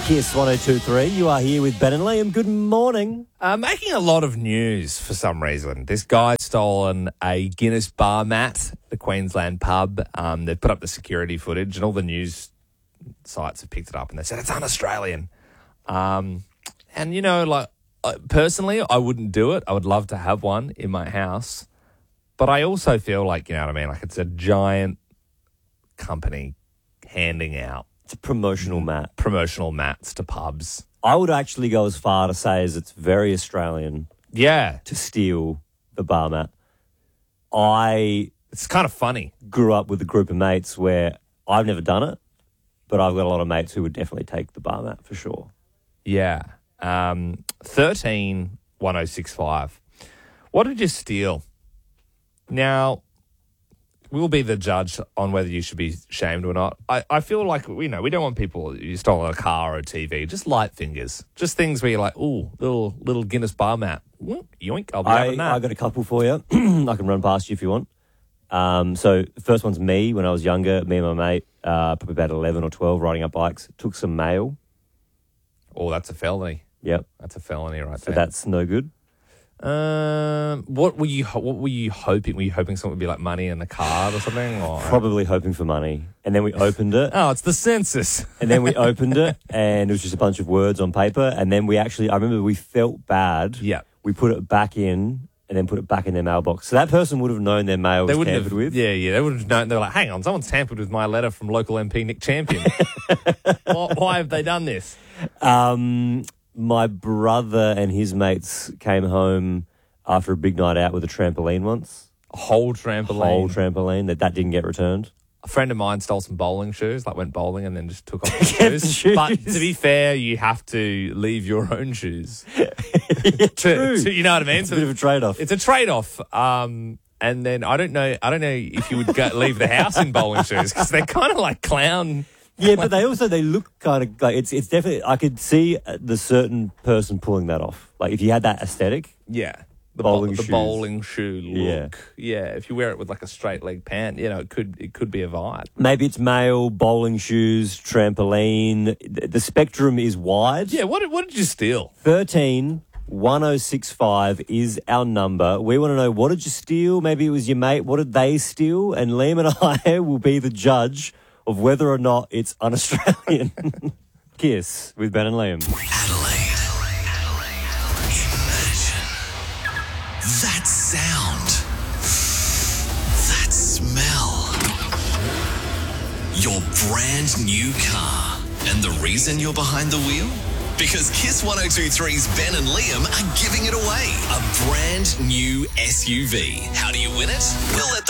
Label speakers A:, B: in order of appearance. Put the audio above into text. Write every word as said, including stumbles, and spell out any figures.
A: Kiss one oh two point three. You are here with Ben and Liam. Good morning.
B: Uh, making a lot of news for some reason. This guy's stolen a Guinness bar mat at the Queensland pub. Um, they've put up the security footage and all the news sites have picked it up and they said it's un-Australian. Um, and, you know, like uh, personally, I wouldn't do it. I would love to have one in my house. But I also feel like, you know what I mean, like it's a giant company handing out
A: It's a promotional mat.
B: promotional mats to pubs.
A: I would actually go as far to say as it's very Australian
B: Yeah,
A: to steal the bar mat. I
B: it's kind of funny.
A: grew up with a group of mates where I've never done it, but I've got a lot of mates who would definitely take the bar mat for sure.
B: Yeah. Um, thirteen one oh six five. What did you steal? Now, we'll be the judge on whether you should be shamed or not. I, I feel like, you know, we don't want people, you stole a car or a T V, just light fingers. Just things where you're like, ooh, little little Guinness bar mat. Yoink, I'll be
A: I,
B: having that.
A: I got a couple for you. I can run past you if you want. Um, so the first one's me when I was younger, me and my mate, uh, probably about eleven or twelve, riding up bikes, took some mail.
B: Oh, that's a felony.
A: Yep.
B: That's a felony right
A: So
B: there.
A: that's no good.
B: Um, what were you What were you hoping? Were you hoping something would be like money in the card or something? Or?
A: Probably hoping for money. And then we opened it.
B: Oh, it's the census.
A: And then we opened it, and it was just a bunch of words on paper. And then we actually, I remember we felt bad.
B: Yeah.
A: We put it back in, and then put it back in their mailbox. So that person would have known their mail was
B: They wouldn't
A: tampered
B: have,
A: with.
B: Yeah, yeah. They would have known. They're like, hang on, someone's tampered with my letter from local M P Nick Champion. why, why have they done this?
A: Um, my brother and his mates came home after a big night out with a trampoline once.
B: A whole trampoline.
A: Whole trampoline. That, that didn't get returned.
B: A friend of mine stole some bowling shoes, like went bowling and then just took off the
A: Kept the
B: shoes.
A: shoes.
B: But to be fair, you have to leave your own shoes.
A: yeah,
B: To-
A: true.
B: to- you know what I mean?
A: It's a bit of a trade-off.
B: It's a trade-off. Um, and then I don't know. I don't know if you would go, leave the house in bowling shoes because they're kind of like clown.
A: Yeah, but they also, they look kind of like, it's it's definitely, I could see the certain person pulling that off. Like if you had that aesthetic.
B: Yeah. The
A: Bowling
B: bo- the
A: shoes.
B: bowling shoe look.
A: Yeah.
B: Yeah. If you wear it with like a straight leg pant, you know, it could it could be a vibe.
A: Maybe it's male, bowling shoes, trampoline. The the spectrum is wide.
B: Yeah. What did, what did you steal?
A: thirteen one oh six five is our number. We want to know, what did you steal? Maybe it was your mate. What did they steal? And Liam and I will be the judge of whether or not it's un-Australian. Kiss with Ben and Liam.
C: Adelaide. Imagine. That sound. That smell. Your brand new car. And the reason you're behind the wheel? Because Kiss one oh two point three's Ben and Liam are giving it away. A brand new S U V. How do you win it? We'll let the